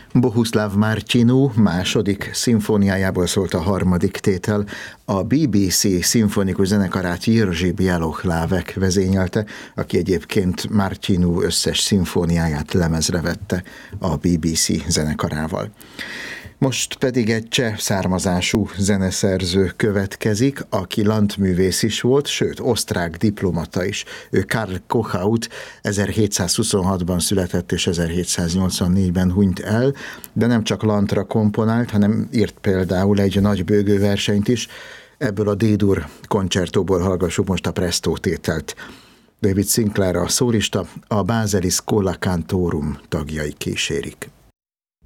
Bohuslav Martinu második szimfóniájából szólt a harmadik tétel. A BBC szimfonikus zenekarát Jiří Bělohlávek vezényelte, aki egyébként Martinu összes szimfóniáját lemezre vette a BBC zenekarával. Most pedig egy cseh származású zeneszerző következik, aki landművész is volt, sőt, osztrák diplomata is. Ő Karl Kochaut 1726-ban született és 1784-ben hunyt el, de nem csak landra komponált, hanem írt például egy nagybőgő versenyt is. Ebből a D-dur koncertóból hallgassuk most a Presto tételt. David Sinclair a szólista, a Baseli Schola Cantorum tagjai kísérik.